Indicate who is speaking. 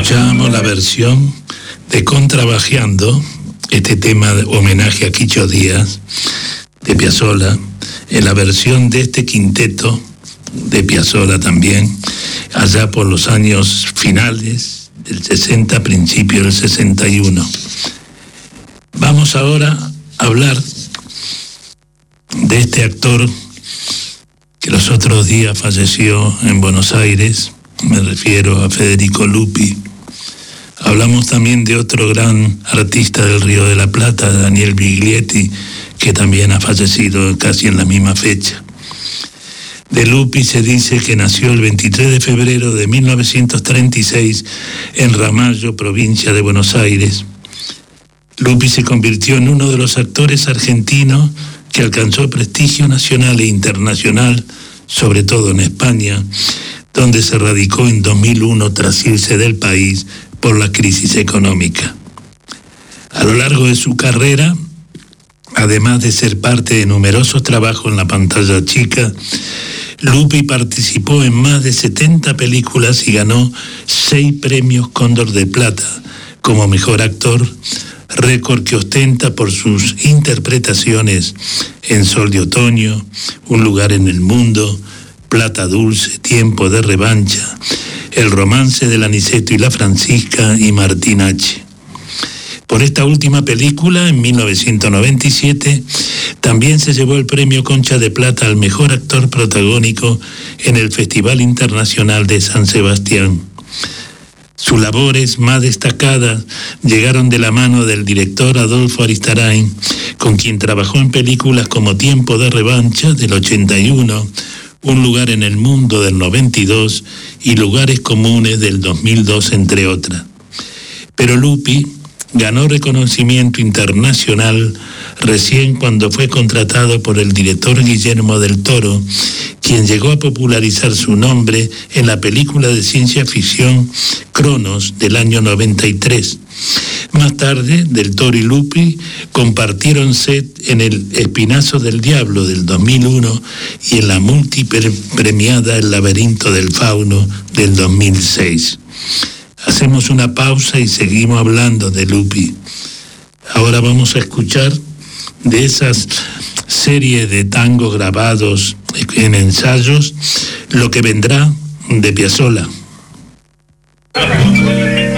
Speaker 1: Escuchábamos la versión de Contrabajeando, este tema de homenaje a Quicho Díaz, de Piazzolla, en la versión de este quinteto de Piazzolla también, allá por los años finales del 60, principio del 61. Vamos ahora a hablar de este actor que los otros días falleció en Buenos Aires. Me refiero a Federico Lupi. Hablamos también de otro gran artista del Río de la Plata, Daniel Biglietti, que también ha fallecido casi en la misma fecha. De Lupi se dice que nació el 23 de febrero de 1936 en Ramallo, provincia de Buenos Aires. Lupi se convirtió en uno de los actores argentinos que alcanzó prestigio nacional e internacional, sobre todo en España, donde se radicó en 2001 tras irse del país por la crisis económica. A lo largo de su carrera, además de ser parte de numerosos trabajos en la pantalla chica, Lupi participó en más de 70 películas y ganó 6 premios Cóndor de Plata como mejor actor, récord que ostenta por sus interpretaciones en Sol de Otoño, Un lugar en el mundo, Plata Dulce, Tiempo de revancha, El romance del Aniceto y la Francisca y Martín H. Por esta última película, en 1997, también se llevó el premio Concha de Plata al mejor actor protagónico en el Festival Internacional de San Sebastián. Sus labores más destacadas llegaron de la mano del director Adolfo Aristarain, con quien trabajó en películas como Tiempo de revancha del 81, Un lugar en el mundo del 92 y Lugares comunes del 2002, entre otras. Pero Lupi ganó reconocimiento internacional recién cuando fue contratado por el director Guillermo del Toro, quien llegó a popularizar su nombre en la película de ciencia ficción Cronos del año 93. Más tarde, Del Toro y Lupi compartieron set en El Espinazo del Diablo del 2001 y en la multipremiada El Laberinto del Fauno del 2006. Hacemos una pausa y seguimos hablando de Lupi. Ahora vamos a escuchar de esas series de tangos grabados en ensayos, Lo que vendrá, de Piazzolla.